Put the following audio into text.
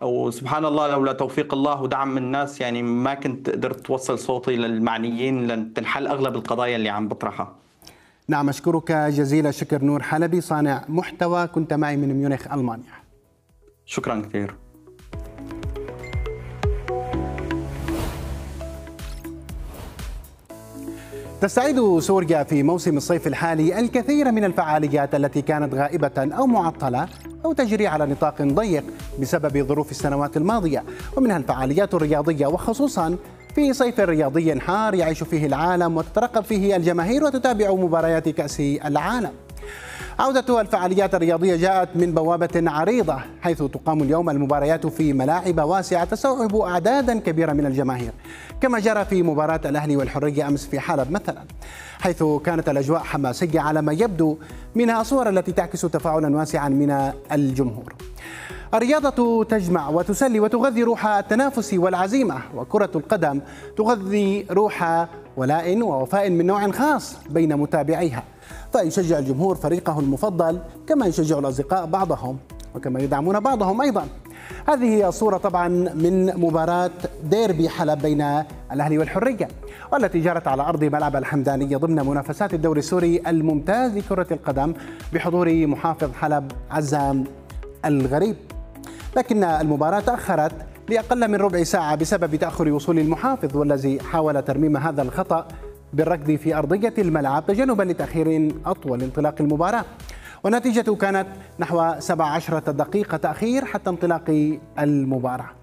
وسبحان الله لولا توفيق الله ودعم الناس يعني ما كنت قدرت توصل صوتي للمعنيين لتنحل أغلب القضايا اللي عم بطرحها. نعم، أشكرك جزيل الشكر نور حلبي، صانع محتوى، كنت معي من ميونخ ألمانيا. شكرا كثير. تستعيد سوريا في موسم الصيف الحالي الكثير من الفعاليات التي كانت غائبة أو معطلة أو تجري على نطاق ضيق بسبب ظروف السنوات الماضية، ومنها الفعاليات الرياضية، وخصوصا في صيف رياضي حار يعيش فيه العالم وتترقب فيه الجماهير وتتابع مباريات كأس العالم. عودة الفعاليات الرياضية جاءت من بوابة عريضة، حيث تقام اليوم المباريات في ملاعب واسعة تستوعب أعدادا كبيرة من الجماهير، كما جرى في مباراة الأهلي والحرية أمس في حلب مثلا، حيث كانت الأجواء حماسية على ما يبدو منها الصور التي تعكس تفاعلا واسعا من الجمهور. الرياضة تجمع وتسلي وتغذي روح التنافس والعزيمة، وكرة القدم تغذي روح ولاء ووفاء من نوع خاص بين متابعيها، فيشجع الجمهور فريقه المفضل كما يشجع الأصدقاء بعضهم وكما يدعمون بعضهم أيضا. هذه هي الصورة طبعا من مباراة ديربي حلب بين الأهلي والحرية، والتي جرت على أرض ملعب الحمدانية ضمن منافسات الدوري السوري الممتاز لكرة القدم بحضور محافظ حلب عزام الغريب. لكن المباراة تأخرت لأقل من ربع ساعة بسبب تأخر وصول المحافظ، والذي حاول ترميم هذا الخطأ بالركض في أرضية الملعب تجنبا لتأخير أطول لانطلاق المباراة، والنتيجة كانت نحو 17 دقيقة تأخير حتى انطلاق المباراة.